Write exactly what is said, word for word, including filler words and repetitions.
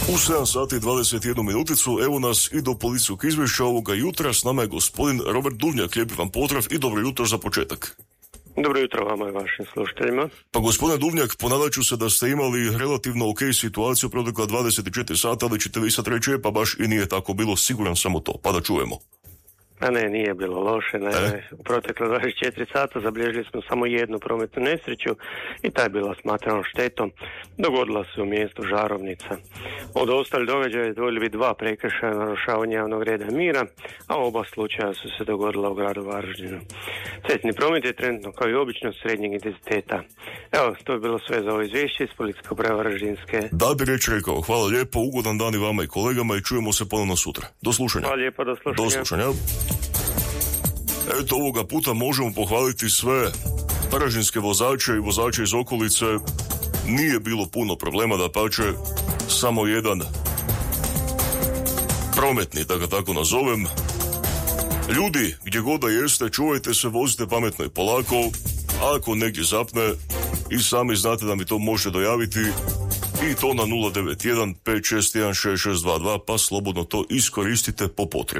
U sedam sati i dvadeset jednu minuticu evo nas i do policijskog izvješća ovoga jutra. S nama je gospodin Robert Duvnjak. Lijepi vam pozdrav i dobro jutro za početak. Dobro jutro vama i vašim slušateljima. Pa gospodine Duvnjak, ponadat ću se da ste imali relativno ok situaciju protekla dvadeset četiri sata, ali ćete vi sad reći, pa baš i nije tako bilo, siguran sam u to, pa da čujemo. A ne, nije bilo loše, ne, e? U protekle dvadeset četiri sata zabilježili smo samo jednu prometnu nesreću i ta je bila smatrana štetom. Dogodila se u mjestu Žarovnica. Od ostalih događaja izdvojili bi dva prekršaja narušavanja javnog reda i mira, a oba slučaja su se dogodila u gradu Varaždinu. Cestni promet je trenutno kao i obično srednjeg intenziteta. Evo, to je bilo sve za ovo izvješće iz Policijske uprave Varaždinske. Da bi reč rekao, hvala lijepo, ugodan dan i vama i kolegama i čujemo se ponovno sutra. Do slušanja. Hvala lijepo, do slušanja. Do slušanja. Eto, ovoga puta možemo pohvaliti sve varaždinske vozače i vozače iz okolice. Nije bilo puno problema, dapače, samo jedan prometni, da ga tako nazovem. Ljudi, gdje god da jeste, čuvajte se, vozite pametno i polako. A ako negdje zapne, i sami znate da mi to može dojaviti, i to na nula devet jedan pet šest jedan šest šest dva dva, pa slobodno to iskoristite po potrebi.